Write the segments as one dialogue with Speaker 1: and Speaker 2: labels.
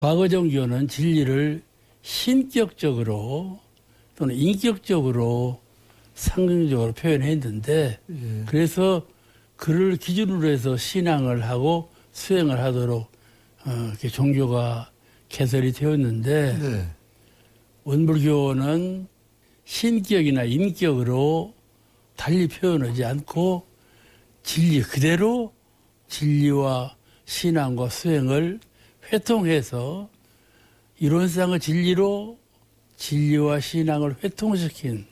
Speaker 1: 과거 종교는 진리를 신격적으로 또는 인격적으로 상징적으로 표현했는데 그래서 그를 기준으로 해서 신앙을 하고 수행을 하도록 이렇게 종교가 개설이 되었는데
Speaker 2: 네.
Speaker 1: 원불교는 신격이나 인격으로 달리 표현하지 않고 진리 그대로 진리와 신앙과 수행을 회통해서 이론상의 진리로 진리와 신앙을 회통시킨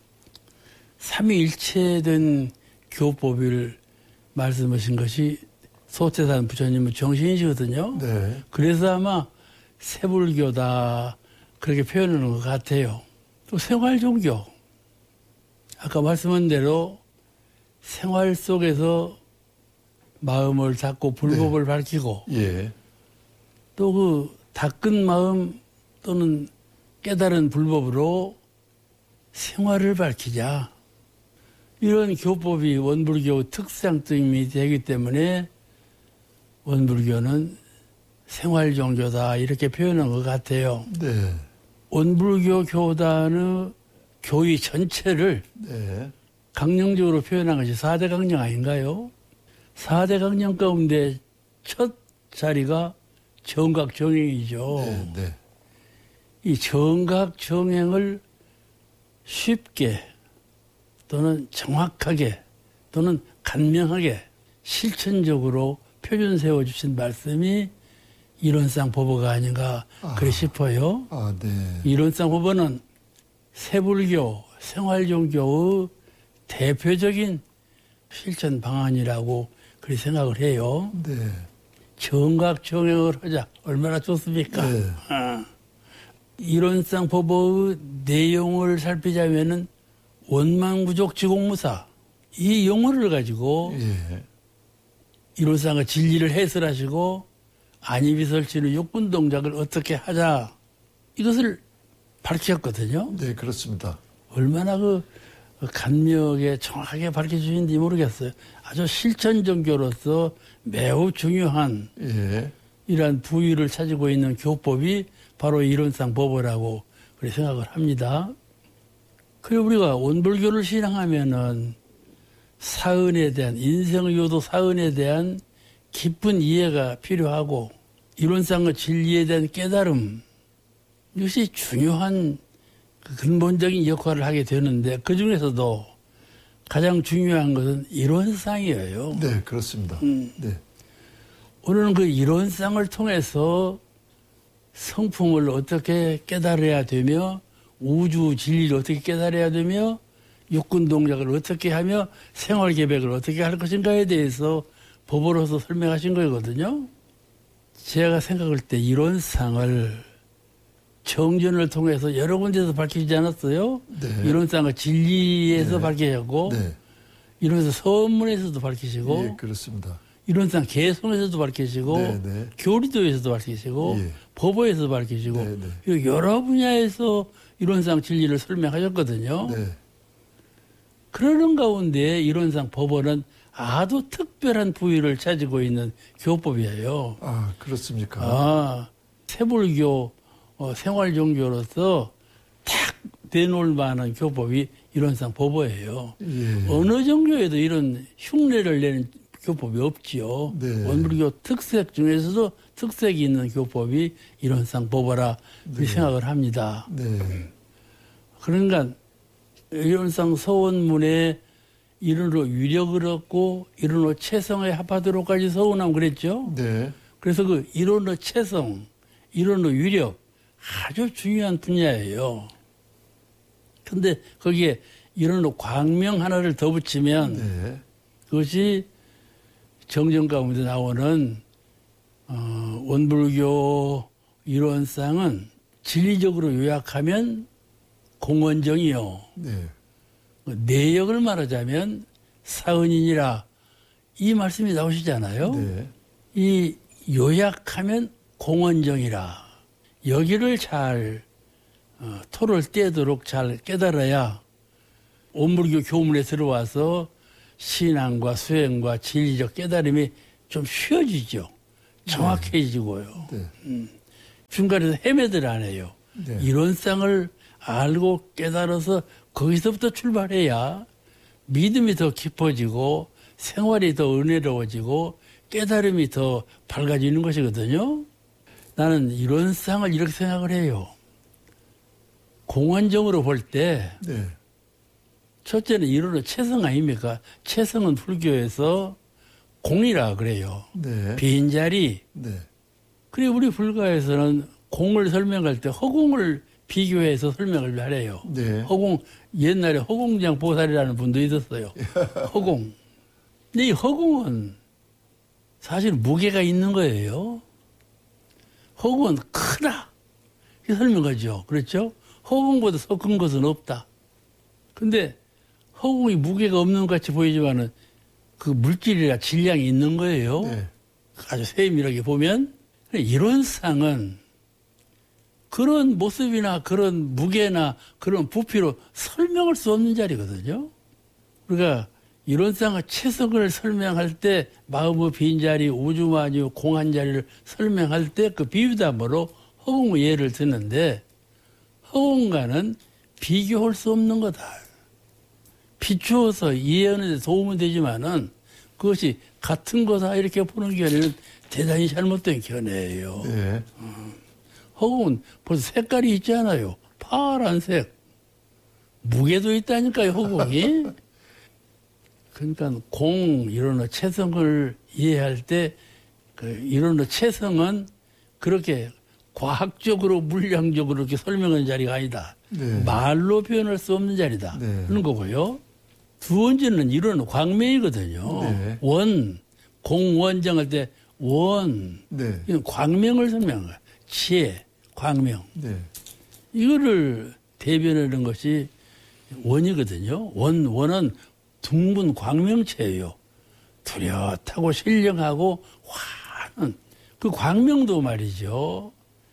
Speaker 1: 삼위일체된 교법을 말씀하신 것이 소태산 부처님의 정신이시거든요.
Speaker 2: 네.
Speaker 1: 그래서 아마 세불교다 그렇게 표현하는 것 같아요. 또 생활종교. 아까 말씀한 대로 생활 속에서 마음을 닫고 불법을 밝히고
Speaker 2: 예.
Speaker 1: 또 그 닦은 마음 또는 깨달은 불법으로 생활을 밝히자. 이런 교법이 원불교 특성점이 되기 때문에 원불교는 생활종교다 이렇게 표현한 것 같아요.
Speaker 2: 네.
Speaker 1: 원불교 교단의 교의 전체를
Speaker 2: 네.
Speaker 1: 강령적으로 표현한 것이 4대 강령 아닌가요? 4대 강령 가운데 첫 자리가 정각정행이죠.
Speaker 2: 네. 네.
Speaker 1: 이 정각정행을 쉽게 또는 정확하게 또는 간명하게 실천적으로 표준 세워주신 말씀이 이론상 법어가 아닌가 그래 싶어요.
Speaker 2: 아, 네.
Speaker 1: 이론상 법어는 세불교, 생활종교의 대표적인 실천 방안이라고 그렇게 생각을 해요.
Speaker 2: 네.
Speaker 1: 정각정행을 하자. 얼마나 좋습니까?
Speaker 2: 네.
Speaker 1: 이론상 법어의 내용을 살피자면은 원만구족 지공무사 이 용어를 가지고
Speaker 2: 예.
Speaker 1: 이론상의 진리를 해설하시고 안입이 설치는 육군 동작을 어떻게 하자 이것을 밝혔거든요.
Speaker 2: 네, 그렇습니다.
Speaker 1: 얼마나 그 간명하게 정확하게 밝혀주신지 모르겠어요. 아주 실천 종교로서 매우 중요한
Speaker 2: 예.
Speaker 1: 이러한 부위를 차지고 있는 교법이 바로 이론상 법어라고 그렇게 생각을 합니다. 그리고 우리가 원불교를 신앙하면은 사은에 대한 인생의 요도 사은에 대한 깊은 이해가 필요하고 이론상의 진리에 대한 깨달음 이것이 중요한 근본적인 역할을 하게 되는데 그 중에서도 가장 중요한 것은 이론상이에요.
Speaker 2: 네, 그렇습니다. 네.
Speaker 1: 우리는 그 이론상을 통해서 성품을 어떻게 깨달아야 되며 우주 진리를 어떻게 깨달아야 되며 육군 동작을 어떻게 하며 생활 계획을 어떻게 할 것인가에 대해서 법으로서 설명하신 거거든요. 제가 생각할 때 이론상을 정전을 통해서 여러 군데서 밝히지 않았어요.
Speaker 2: 네.
Speaker 1: 이론상을 진리에서
Speaker 2: 네.
Speaker 1: 밝히셨고
Speaker 2: 네.
Speaker 1: 이론상 서문에서도 밝히시고
Speaker 2: 예, 그렇습니다.
Speaker 1: 이론상 개성에서도 밝히시고
Speaker 2: 네, 네.
Speaker 1: 교리도에서도 밝히시고
Speaker 2: 예.
Speaker 1: 법어에서도 밝히시고
Speaker 2: 네, 네.
Speaker 1: 여러 분야에서 이론상 진리를 설명하셨거든요.
Speaker 2: 네.
Speaker 1: 그러는 가운데 이론상 법어는 아주 특별한 부위를 차지고 있는 교법이에요.
Speaker 2: 아, 그렇습니까?
Speaker 1: 세불교 생활종교로서 탁 내놓을 만한 교법이 이론상 법어예요.
Speaker 2: 예.
Speaker 1: 어느 종교에도 이런 흉내를 내는 교법이 없지요.
Speaker 2: 네.
Speaker 1: 원불교 특색 중에서도 특색이 있는 교법이 이론상 법어라 그렇게 생각을 합니다.
Speaker 2: 네.
Speaker 1: 그러니까 이론상 서원문에 이론으로 위력을 얻고 이론으로 체성에 합하도록까지 서원하면 그랬죠.
Speaker 2: 네.
Speaker 1: 그래서 그 이론의 체성, 이론의 위력 아주 중요한 분야예요. 근데 거기에 이론의 광명 하나를 더 붙이면
Speaker 2: 네.
Speaker 1: 그것이 정정 가운데 나오는 원불교 이론상은 진리적으로 요약하면 공원정이요.
Speaker 2: 네.
Speaker 1: 내역을 말하자면 사은이니라 이 말씀이 나오시잖아요.
Speaker 2: 네.
Speaker 1: 이 요약하면 공원정이라 여기를 잘 토를 떼도록 잘 깨달아야 원불교 교문에 들어와서 신앙과 수행과 진리적 깨달음이 좀 쉬워지죠. 정확해지고요.
Speaker 2: 네.
Speaker 1: 중간에서 헤매들 안 해요.
Speaker 2: 네.
Speaker 1: 이론상을 알고 깨달아서 거기서부터 출발해야 믿음이 더 깊어지고 생활이 더 은혜로워지고 깨달음이 더 밝아지는 것이거든요. 나는 이론상을 이렇게 생각을 해요. 공안적으로 볼 때
Speaker 2: 네.
Speaker 1: 첫째는 이론의 체성 아닙니까? 체성은 불교에서 공이라 그래요.
Speaker 2: 네.
Speaker 1: 빈자리.
Speaker 2: 네.
Speaker 1: 그리고 우리 불가에서는 공을 설명할 때 허공을 비교해서 설명을 하래요.
Speaker 2: 네.
Speaker 1: 허공, 옛날에 허공장 보살이라는 분도 있었어요. 허공. 근데 이 허공은 사실 무게가 있는 거예요. 허공은 크다. 이 설명하죠. 그렇죠? 허공보다 더 큰 것은 없다. 근데 허공이 무게가 없는 것 같이 보이지만은 그 물질이라 질량이 있는 거예요.
Speaker 2: 네.
Speaker 1: 아주 세밀하게 보면. 이론상은 그런 모습이나 그런 무게나 그런 부피로 설명할 수 없는 자리거든요. 우리가 이론상의 체성을 설명할 때 마음의 빈자리, 우주만유, 공한 자리를 설명할 때 그 비유담으로 허공의 예를 드는데 허공과는 비교할 수 없는 거다. 비추어서 이해하는 데 도움은 되지만은 그것이 같은 거다 이렇게 보는 견해는 대단히 잘못된 견해예요.
Speaker 2: 네.
Speaker 1: 허공은 벌써 색깔이 있잖아요. 파란색. 무게도 있다니까요, 허공이. 그러니까 공 이론의 체성을 이해할 때 그 이론의 체성은 그렇게 과학적으로 물량적으로 이렇게 설명하는 자리가 아니다.
Speaker 2: 네.
Speaker 1: 말로 표현할 수 없는 자리다.
Speaker 2: 네.
Speaker 1: 그런 거고요. 두 번째는 이론은 광명이거든요.
Speaker 2: 네.
Speaker 1: 원, 공원정할 때 원,
Speaker 2: 네.
Speaker 1: 이건 광명을 설명한 거야. 지혜, 광명.
Speaker 2: 네.
Speaker 1: 이거를 대변하는 것이 원이거든요. 원은 둥근 광명체예요. 뚜렷하고 신령하고 환한 그 광명도 말이죠.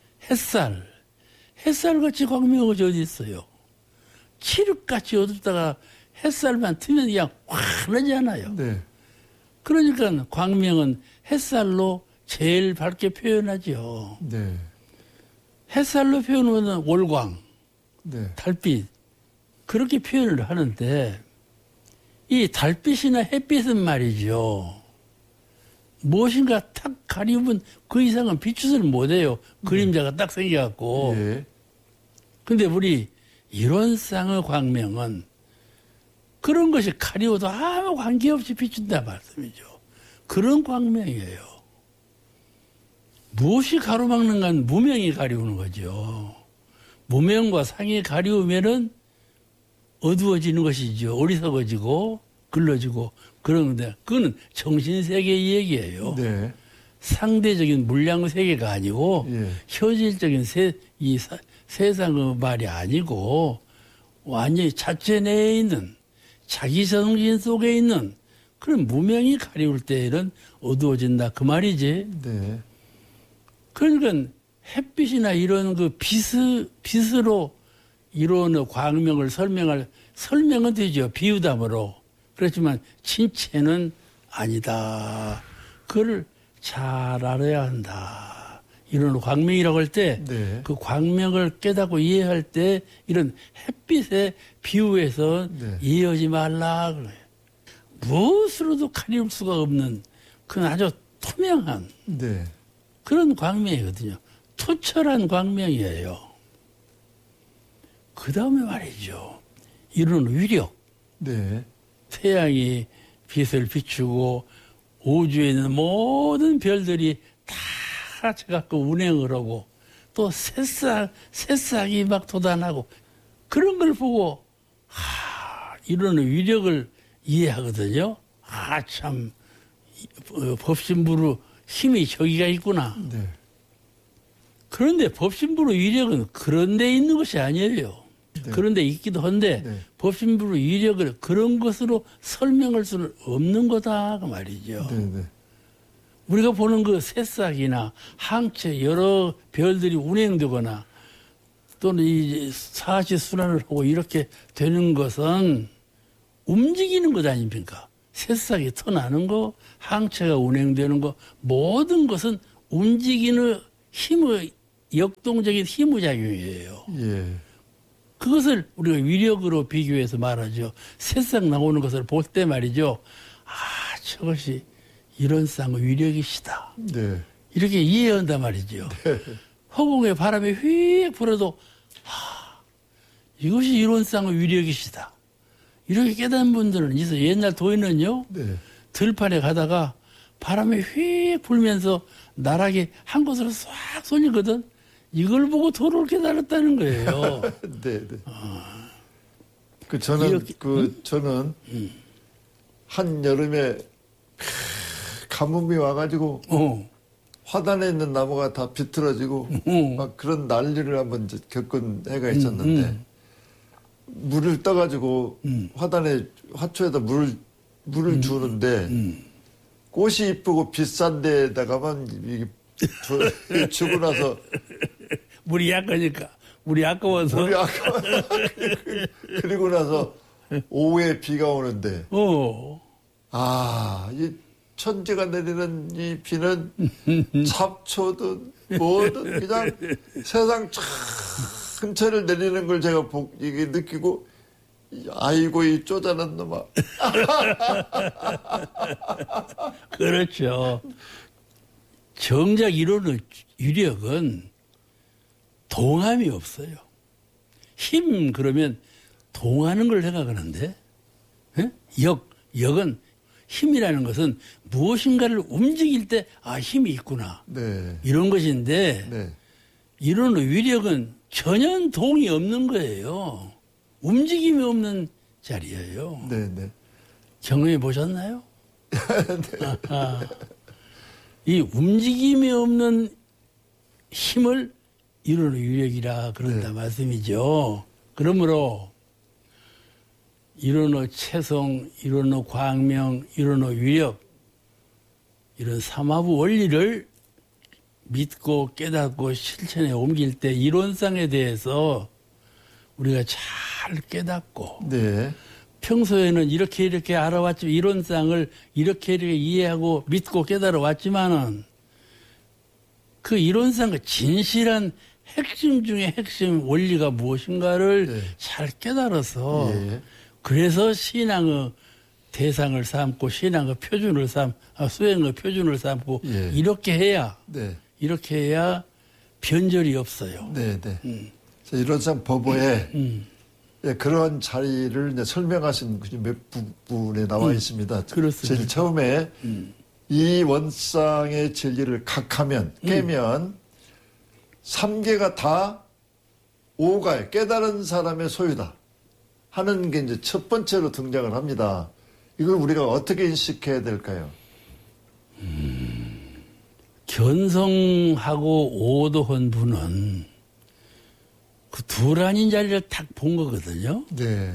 Speaker 1: 햇살같이 광명이 어디 있어요. 칠흑같이 어둡다가 햇살만 트면 그냥 환하잖아요.
Speaker 2: 네.
Speaker 1: 그러니까 광명은 햇살로 제일 밝게 표현하죠.
Speaker 2: 네.
Speaker 1: 햇살로 표현하면 월광,
Speaker 2: 네.
Speaker 1: 달빛 그렇게 표현을 하는데 이 달빛이나 햇빛은 말이죠. 무엇인가 탁 가리우면 그 이상은 비추지를 못해요. 그림자가 딱 생겨갖고.
Speaker 2: 예.
Speaker 1: 근데 우리 이론상의 광명은 그런 것이 가리워도 아무 관계없이 비춘다 말씀이죠. 그런 광명이에요. 무엇이 가로막는 건 무명이 가리우는 거죠. 무명과 상이 가리우면은 어두워지는 것이죠. 어리석어지고 글러지고 그러는데 그거는 정신세계의 얘기예요.
Speaker 2: 네.
Speaker 1: 상대적인 물량 세계가 아니고
Speaker 2: 예.
Speaker 1: 현실적인 세상의 말이 아니고 완전히 자체 내에 있는 자기 정신 속에 있는 그런 무명이 가리울 때에는 어두워진다 그 말이지.
Speaker 2: 네.
Speaker 1: 그러니까 햇빛이나 이런 그 빛으로 이론의 광명을 설명은 되죠. 비유담으로. 그렇지만 진체는 아니다. 그걸 잘 알아야 한다. 이런 광명이라고 할 때 그
Speaker 2: 네.
Speaker 1: 광명을 깨닫고 이해할 때 이런 햇빛에 비유해서
Speaker 2: 네.
Speaker 1: 이해하지 말라 그래요. 무엇으로도 가리울 수가 없는 그건 아주 투명한
Speaker 2: 네.
Speaker 1: 그런 광명이거든요. 투철한 광명이에요. 그 다음에 말이죠. 이런 위력.
Speaker 2: 네.
Speaker 1: 태양이 빛을 비추고 우주에 있는 모든 별들이 다 같이 갖고 운행을 하고 또 새싹이 막 돋아나고 그런 걸 보고 이런 위력을 이해하거든요. 참 법신부로 힘이 저기가 있구나.
Speaker 2: 네.
Speaker 1: 그런데 법신부로 위력은 그런 데 있는 것이 아니에요.
Speaker 2: 네.
Speaker 1: 그런 데 있기도 한데
Speaker 2: 네.
Speaker 1: 법신부로 위력을 그런 것으로 설명할 수는 없는 거다 그 말이죠.
Speaker 2: 네. 네.
Speaker 1: 우리가 보는 그 새싹이나 항체 여러 별들이 운행되거나 또는 이 사지순환을 하고 이렇게 되는 것은 움직이는 것 아닙니까? 새싹이 터나는 거, 항체가 운행되는 거 모든 것은 움직이는 힘의 역동적인 힘의작용이에요.
Speaker 2: 예.
Speaker 1: 그것을 우리가 위력으로 비교해서 말하죠. 새싹 나오는 것을 볼 때 말이죠. 아, 저것이 이런 쌍의 위력이시다.
Speaker 2: 네.
Speaker 1: 이렇게 이해한단 말이죠.
Speaker 2: 네.
Speaker 1: 허공에 바람이 휙 불어도 이것이 이런 쌍의 위력이시다. 이렇게 깨닫는 분들은 있어요. 옛날 도인은요.
Speaker 2: 네.
Speaker 1: 들판에 가다가 바람이 휙 불면서 나락이 한 곳으로 싹 쏠리거든. 이걸 보고 도를 깨달았다는 거예요.
Speaker 2: 네, 네. 저는
Speaker 1: 이렇게,
Speaker 2: 저는 한 여름에 가뭄이 와가지고 화단에 있는 나무가 다 비틀어지고 막 그런 난리를 한번 이제 겪은 해가 있었는데 물을 떠가지고 화초에다 물을 주는데 꽃이 이쁘고 비싼 데다가만 이게 주고 나서
Speaker 1: 물이 약하니까 물이 아까워서
Speaker 2: 그리고 나서 오후에 비가 오는데 이 천지가 내리는 이 비는 잡초든 뭐든 그냥 세상 전체를 내리는 걸 제가 이게 느끼고 아이고 이 쪼잔한 놈아.
Speaker 1: 그렇죠. 정작 이론의 위력은 동함이 없어요. 힘 그러면 동하는 걸 생각하는데 역은 힘이라는 것은 무엇인가를 움직일 때 힘이 있구나.
Speaker 2: 네.
Speaker 1: 이런 것인데
Speaker 2: 네.
Speaker 1: 이론의 위력은 전혀 동이 없는 거예요. 움직임이 없는 자리예요.
Speaker 2: 네, 네.
Speaker 1: 경험해 보셨나요? 네. 이 움직임이 없는 힘을 이론의 위력이라 그런다 말씀이죠. 그러므로 이론의 채성, 이론의 광명, 이론의 위력 이런 삼화부 원리를 믿고 깨닫고 실천에 옮길 때 이론상에 대해서 우리가 잘 깨닫고 평소에는 이렇게 알아왔지 이론상을 이렇게 이해하고 믿고 깨달아 왔지만은 그 이론상의 진실한 핵심 중에 핵심 원리가 무엇인가를 잘 깨달아서 그래서 신앙의 대상을 삼고 신앙의 표준을 수행의 표준을 삼고 이렇게 해야 변절이 없어요.
Speaker 2: 네, 네. 이론상 법어에 그런 자리를 이제 설명하신 몇 부분에 나와 있습니다.
Speaker 1: 그렇습니다.
Speaker 2: 제일 처음에 이 원상의 진리를 각하면 깨면 3개가 다 오가에 깨달은 사람의 소유다 하는 게 이제 첫 번째로 등장을 합니다. 이걸 우리가 어떻게 인식해야 될까요?
Speaker 1: 견성하고 오도한 분은 그 두란인 자리를 딱 본 거거든요.
Speaker 2: 네.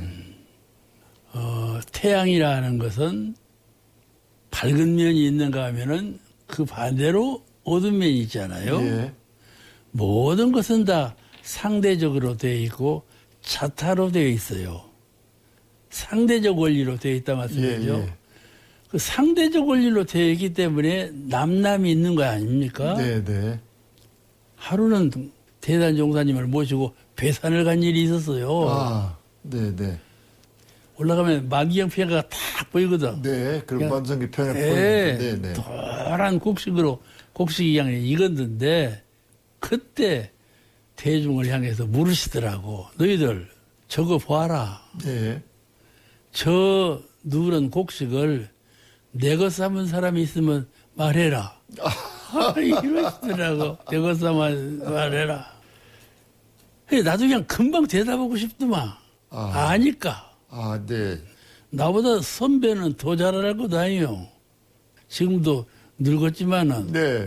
Speaker 1: 태양이라는 것은 밝은 면이 있는가 하면은 그 반대로 어두운 면이 있잖아요. 모든 것은 다 상대적으로 되어 있고 자타로 되어 있어요. 상대적 원리로 되어 있다 말씀이죠. 그 상대적 원리로 되어 있기 때문에 남남이 있는 거 아닙니까?
Speaker 2: 네.
Speaker 1: 하루는 대단 종사님을 모시고 괴산을 간 일이 있었어요.
Speaker 2: 네.
Speaker 1: 올라가면 만기경 평야가 딱 보이거든.
Speaker 2: 네, 그럼 만성기 평야 보이는데. 네.
Speaker 1: 노란 곡식이 향해 익었는데 그때 대중을 향해서 물으시더라고. 너희들 저거 봐라.
Speaker 2: 네.
Speaker 1: 저 누런 곡식을 내것 삼은 사람이 있으면 말해라. 이러시더라고. 내것 삼은 말해라. 나도 그냥 금방 대답하고 싶더만. 아니까.
Speaker 2: 네.
Speaker 1: 나보다 선배는 더 잘 알고 다녀요. 지금도 늙었지만은.
Speaker 2: 네.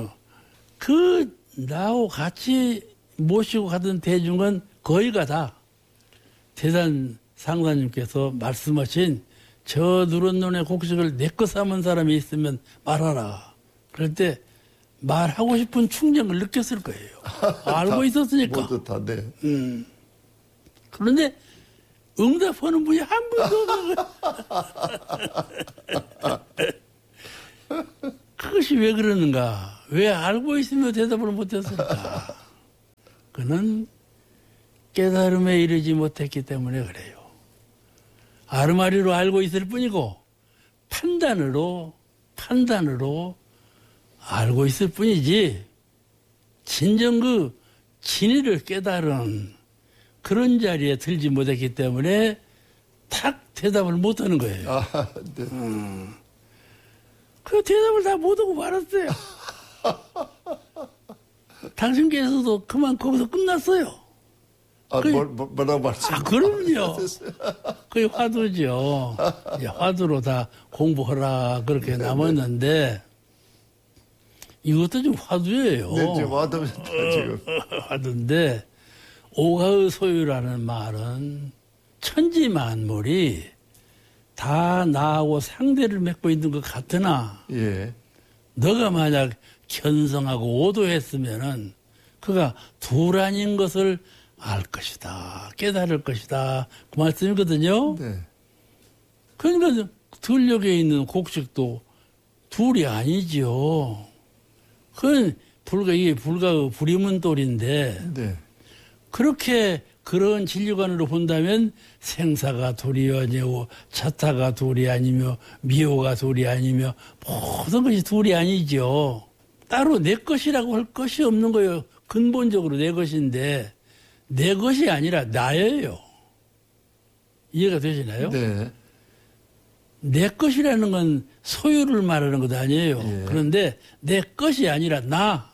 Speaker 1: 나하고 같이 모시고 가던 대중은 거의가 다 대단 상사님께서 말씀하신 저 누런 눈의 곡식을 내거 삼은 사람이 있으면 말하라. 그럴 때 말하고 싶은 충정을 느꼈을 거예요. 알고 있었으니까.
Speaker 2: 모두 다, 네.
Speaker 1: 그런데 응답하는 분이 한 분도 그것이 왜 그러는가? 왜 알고 있으며 대답을 못했을까? 그는 깨달음에 이르지 못했기 때문에 그래요. 아르마리로 알고 있을 뿐이고 판단으로 알고 있을 뿐이지 진정 그 진리를 깨달은 그런 자리에 들지 못했기 때문에 탁 대답을 못하는 거예요.
Speaker 2: 아, 네.
Speaker 1: 그 대답을 다 못하고 말았어요. 당신께서도 그만 거기서 끝났어요.
Speaker 2: 아, 뭐라고 말씀하세요?
Speaker 1: 그럼요. 그게 화두죠. 이제 화두로 다 공부하라 그렇게 남았는데 이것도 좀 화두예요.
Speaker 2: 네, 지금 화두입니다, 지금.
Speaker 1: 화두인데 오가의 소유라는 말은 천지만물이 다 나하고 상대를 맺고 있는 것 같으나
Speaker 2: 예.
Speaker 1: 너가 만약 견성하고 오도했으면은 그가 둘 아닌 것을 알 것이다. 깨달을 것이다. 그 말씀이거든요.
Speaker 2: 네.
Speaker 1: 그러니까 들녘에 있는 곡식도 둘이 아니지요. 그건 이게 불가의 불이문돌인데
Speaker 2: 네.
Speaker 1: 그렇게 그런 진리관으로 본다면 생사가 둘이 아니고 자타가 둘이 아니며 미호가 둘이 아니며 모든 것이 둘이 아니죠. 따로 내 것이라고 할 것이 없는 거예요. 근본적으로 내 것인데 내 것이 아니라 나예요. 이해가 되시나요?
Speaker 2: 네.
Speaker 1: 내 것이라는 건 소유를 말하는 것 아니에요.
Speaker 2: 예.
Speaker 1: 그런데 내 것이 아니라 나.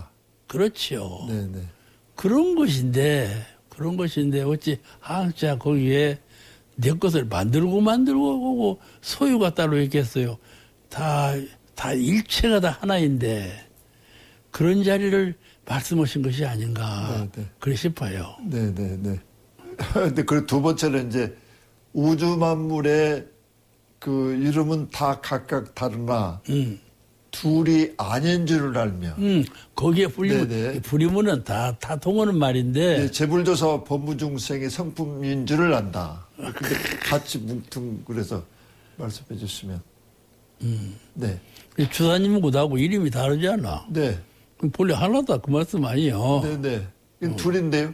Speaker 1: 그렇죠.
Speaker 2: 네네.
Speaker 1: 그런 것인데 어찌 항상 거기에 내 것을 만들고 하고 소유가 따로 있겠어요. 다 일체가 다 하나인데 그런 자리를 말씀하신 것이 아닌가 그래 싶어요.
Speaker 2: 네네네. 근데 그 두 번째는 이제 우주 만물의 그 이름은 다 각각 다르나 둘이 아닌 줄을 알며.
Speaker 1: 거기에 불이문은 다 통하는 말인데.
Speaker 2: 네, 재불조사와 법무중생의 성품인 줄을 안다. 근데 같이 뭉뚱그래서 말씀해 주시면. 네.
Speaker 1: 주사님은 그하고 이름이 다르지 않아?
Speaker 2: 네.
Speaker 1: 그럼 본래 하나다 그 말씀 아니에요?
Speaker 2: 네네. 둘인데요?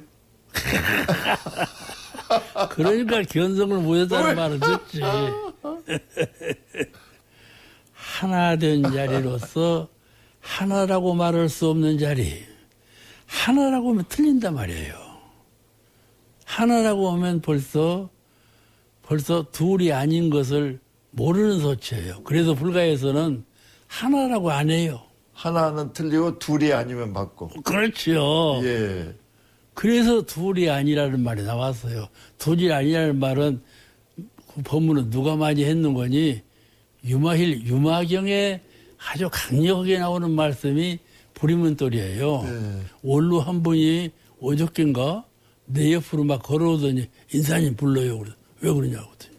Speaker 1: 그러니까 견성을 못했다는 말은 듣지. 하나 된 자리로서 하나라고 말할 수 없는 자리. 하나라고 하면 틀린단 말이에요. 하나라고 하면 벌써 둘이 아닌 것을 모르는 소치예요. 그래서 불가에서는 하나라고 안 해요.
Speaker 2: 하나는 틀리고 둘이 아니면 맞고.
Speaker 1: 그렇죠.
Speaker 2: 예.
Speaker 1: 그래서 둘이 아니라는 말이 나왔어요. 둘이 아니라는 말은 그 법문은 누가 많이 했는 거니 유마경에 아주 강력하게 나오는 말씀이 불이문돌이에요.
Speaker 2: 네.
Speaker 1: 원로 한 분이 어저께인가 내 옆으로 막 걸어오더니 인사님 불러요. 그래서 왜 그러냐고 그랬더니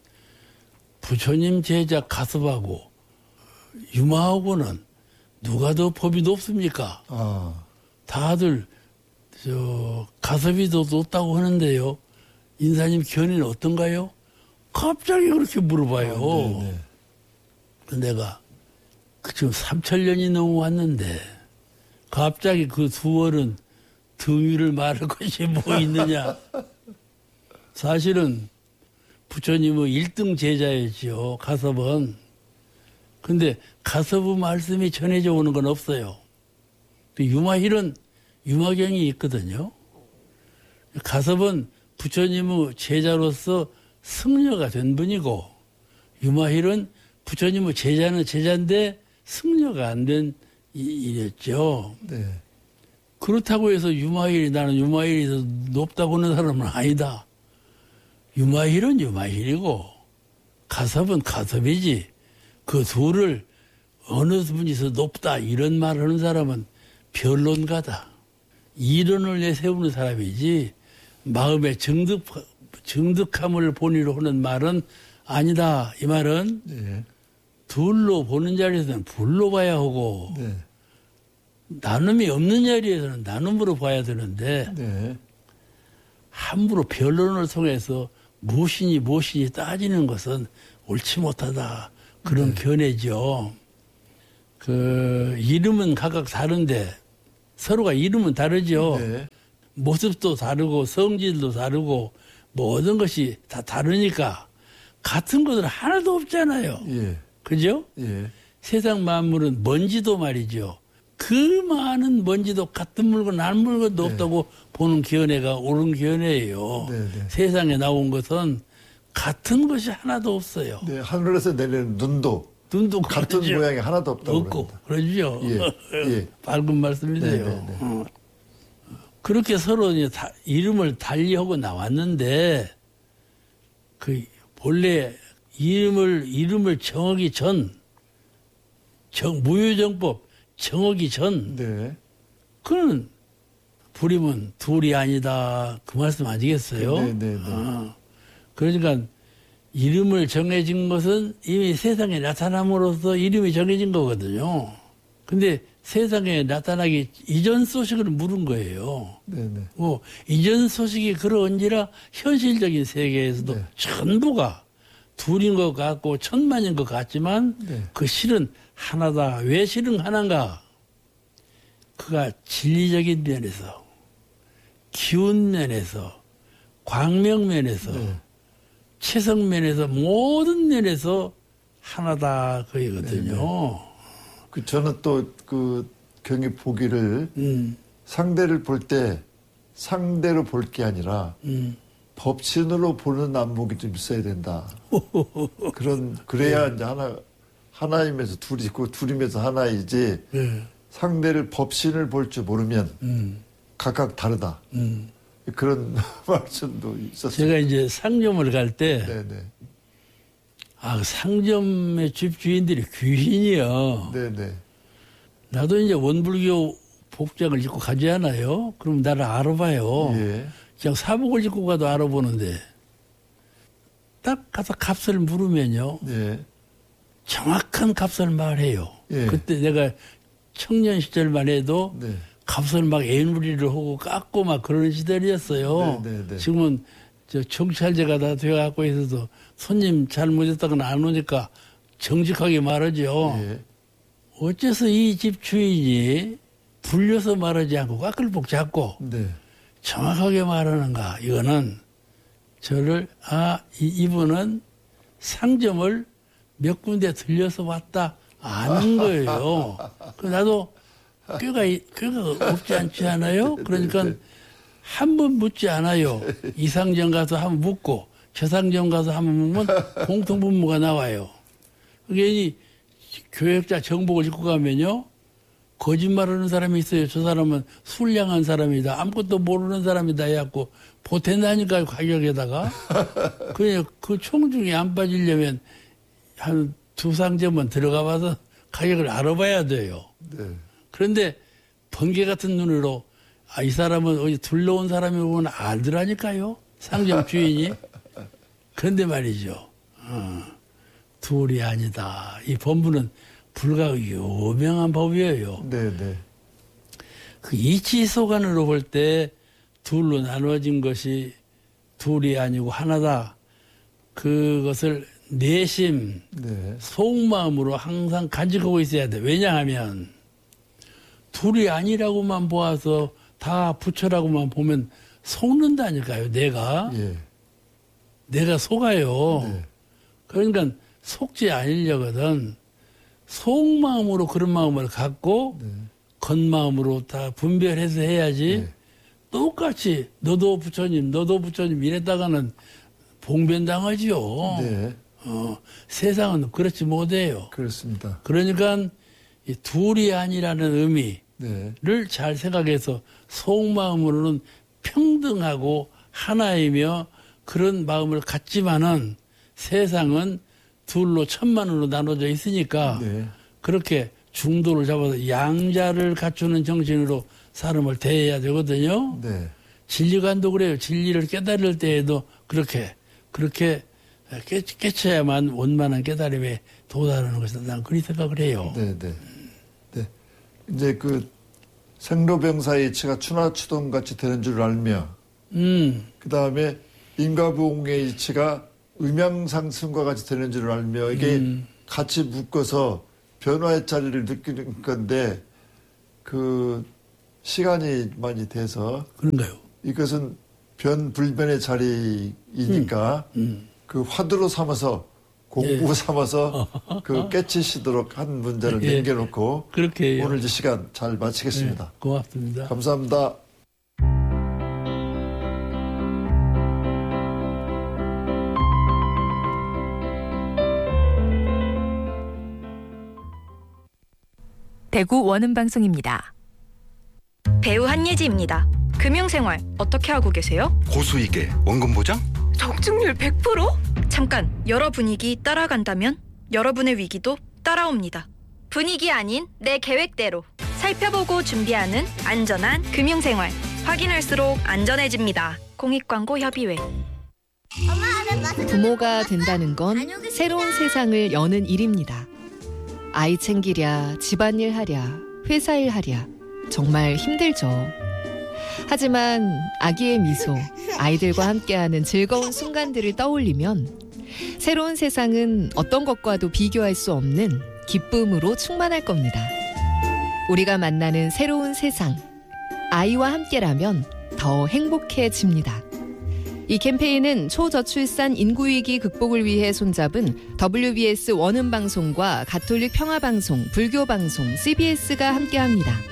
Speaker 1: 부처님 제자 가섭하고 유마하고는 누가 더 법이 높습니까? 다들 가섭이 더 높다고 하는데요. 인사님 어떤가요? 갑자기 그렇게 물어봐요. 내가 지금 3,000년이 넘어왔는데 갑자기 그 두 어른 등위를 말할 것이 뭐 있느냐. 사실은 부처님의 1등 제자였지요. 가섭은. 근데 가섭의 말씀이 전해져 오는 건 없어요. 유마힐은 유마경이 있거든요. 가섭은 부처님의 제자로서 승려가 된 분이고 유마힐은 부처님의 제자는 제자인데 승려가 안 된 일이었죠.
Speaker 2: 네.
Speaker 1: 그렇다고 해서 나는 유마힐이 더 높다고 하는 사람은 아니다. 유마힐은 유마힐이고 가섭은 가섭이지. 그 둘을 어느 분이서 높다 이런 말을 하는 사람은 변론가다. 이론을 내세우는 사람이지 마음의 정득함을 본의로 하는 말은 아니다. 이 말은
Speaker 2: 네.
Speaker 1: 둘로 보는 자리에서는 불로 봐야 하고 나눔이 없는 자리에서는 나눔으로 봐야 되는데 함부로 변론을 통해서 무엇이니 따지는 것은 옳지 못하다. 그런 견해죠. 그 이름은 각각 다른데 서로가 이름은 다르죠. 모습도 다르고 성질도 다르고 모든 것이 다 다르니까 같은 것은 하나도 없잖아요.
Speaker 2: 예.
Speaker 1: 그죠?
Speaker 2: 예.
Speaker 1: 세상 만물은 먼지도 말이죠. 그 많은 먼지도 같은 물건 한 물건도
Speaker 2: 네.
Speaker 1: 없다고 보는 견해가 옳은 견해예요.
Speaker 2: 네, 네.
Speaker 1: 세상에 나온 것은 같은 것이 하나도 없어요.
Speaker 2: 네, 하늘에서 내리는 눈도 같은
Speaker 1: 그러죠.
Speaker 2: 모양이 하나도 없다고
Speaker 1: 없고
Speaker 2: 그럽니다.
Speaker 1: 그러죠.
Speaker 2: 예, 예.
Speaker 1: 밝은 말씀이세요.
Speaker 2: 네, 네, 네.
Speaker 1: 그렇게 서로 이제 이름을 달리하고 나왔는데 그 본래 이름을 정하기 전 무효정법 정하기 전
Speaker 2: 네.
Speaker 1: 그는 불임은 둘이 아니다 그 말씀 아니겠어요?
Speaker 2: 네, 네, 네.
Speaker 1: 그러니까 이름을 정해진 것은 이미 세상에 나타남으로써 이름이 정해진 거거든요. 근데 세상에 나타나기 이전 소식을 물은 거예요.
Speaker 2: 네, 네.
Speaker 1: 이전 소식이 그런지라 현실적인 세계에서도
Speaker 2: 네.
Speaker 1: 전부가 둘인 것 같고 천만인 것 같지만
Speaker 2: 네.
Speaker 1: 그 실은 하나다. 왜 실은 하나인가? 그가 진리적인 면에서, 기운 면에서, 광명 면에서,
Speaker 2: 네.
Speaker 1: 체성 면에서 모든 면에서 하나다 그이거든요.
Speaker 2: 저는 또 그 경희 보기를 상대를 볼 때 상대로 볼 게 아니라 법신으로 보는 안목이 좀 있어야 된다. 그래야 이제 하나이면서 둘이 있고 둘이면서 하나이지
Speaker 1: 네.
Speaker 2: 상대를 법신을 볼 줄 모르면 각각 다르다. 그런 말씀도 있었어요.
Speaker 1: 제가 이제 상점을 갈 때,
Speaker 2: 네네.
Speaker 1: 상점의 집주인들이 귀신이요.
Speaker 2: 네네.
Speaker 1: 나도 이제 원불교 복장을 입고 가지 않아요? 그럼 나를 알아봐요.
Speaker 2: 예.
Speaker 1: 그냥 사복을 입고 가도 알아보는데, 딱 가서 값을 물으면요.
Speaker 2: 예.
Speaker 1: 정확한 값을 말해요.
Speaker 2: 예.
Speaker 1: 그때 내가 청년 시절만 해도
Speaker 2: 네.
Speaker 1: 값을 막 애누리를 하고 깎고 막 그런 시절이었어요.
Speaker 2: 네, 네, 네.
Speaker 1: 지금은 정찰제가 다 되어갖고 있어서 손님 잘못했다거나 안 오니까 정직하게 말하죠.
Speaker 2: 예.
Speaker 1: 어째서 이 집 주인이 불려서 말하지 않고 까끌복 잡고
Speaker 2: 네.
Speaker 1: 정확하게 말하는가. 이거는 저를 이분은 상점을 몇 군데 들려서 왔다 아는 거예요. 나도 꾀가 없지 않지 않아요? 그러니까 한 번 묻지 않아요. 이 상점 가서 한 번 묻고 저 상점 가서 한 번 묻으면 공통분모가 나와요. 그게 이 교역자 정복을 입고 가면요. 거짓말하는 사람이 있어요. 저 사람은 술량한 사람이다. 아무것도 모르는 사람이다 해갖고 보탠다니까요. 가격에다가. 그냥 그 총중에 안 빠지려면 한 두 상점은 들어가 봐서 가격을 알아봐야 돼요.
Speaker 2: 네.
Speaker 1: 그런데 번개 같은 눈으로 이 사람은 어디 둘러온 사람이 오면 알더라니까요. 상점 주인이. 그런데 말이죠. 둘이 아니다. 이 법문은 불과 유명한 법이에요.
Speaker 2: 네네.
Speaker 1: 그 이치소관으로 볼 때 둘로 나눠진 것이 둘이 아니고 하나다. 그것을 내심,
Speaker 2: 네.
Speaker 1: 속마음으로 항상 간직하고 있어야 돼. 왜냐하면 둘이 아니라고만 보아서 다 부처라고만 보면 속는다니까요. 내가 속아요.
Speaker 2: 네.
Speaker 1: 그러니까 속지 아니려거든. 속마음으로 그런 마음을 갖고 겉마음으로 다 분별해서 해야지. 똑같이 너도 부처님 이랬다가는 봉변당하지요.
Speaker 2: 네.
Speaker 1: 세상은 그렇지 못해요.
Speaker 2: 그렇습니다.
Speaker 1: 그러니까 이 둘이 아니라는 의미를
Speaker 2: 네.
Speaker 1: 잘 생각해서 속마음으로는 평등하고 하나이며 그런 마음을 갖지만은 세상은 둘로 천만으로 나눠져 있으니까
Speaker 2: 네.
Speaker 1: 그렇게 중도를 잡아서 양자를 갖추는 정신으로 사람을 대해야 되거든요.
Speaker 2: 네.
Speaker 1: 진리관도 그래요. 진리를 깨달을 때에도 그렇게 깨쳐야만 원만한 깨달음에 도달하는 것이다. 난 그렇게 생각을 해요.
Speaker 2: 네, 네. 네. 이제 그 생로병사의 이치가 추나추동 같이 되는 줄 알며, 그 다음에 인과부응의 이치가 음양상승과 같이 되는 줄 알며, 이게 같이 묶어서 변화의 자리를 느끼는 건데, 그 시간이 많이 돼서
Speaker 1: 그런가요?
Speaker 2: 이것은 변불변의 자리이니까 그 화두로 삼아서 공부 삼아서 그 깨치시도록 한 문제를
Speaker 1: 예.
Speaker 2: 남겨놓고
Speaker 1: 그렇게 해요.
Speaker 2: 오늘 이 시간 잘 마치겠습니다.
Speaker 1: 네, 고맙습니다.
Speaker 2: 감사합니다.
Speaker 3: 대구 원음방송입니다.
Speaker 4: 배우 한예지입니다. 금융생활 어떻게 하고 계세요?
Speaker 5: 고수익에 원금 보장?
Speaker 4: 적중률 100%? 잠깐, 여러 분위기 따라간다면 여러분의 위기도 따라옵니다. 분위기 아닌 내 계획대로 살펴보고 준비하는 안전한 금융생활. 확인할수록 안전해집니다. 공익광고협의회.
Speaker 3: 부모가 된다는 건 새로운 세상을 여는 일입니다. 아이 챙기랴, 집안일 하랴, 회사일 하랴 정말 힘들죠. 하지만 아기의 미소, 아이들과 함께하는 즐거운 순간들을 떠올리면 새로운 세상은 어떤 것과도 비교할 수 없는 기쁨으로 충만할 겁니다. 우리가 만나는 새로운 세상, 아이와 함께라면 더 행복해집니다. 이 캠페인은 초저출산 인구위기 극복을 위해 손잡은 WBS 원음방송과 가톨릭 평화방송, 불교방송, CBS가 함께합니다.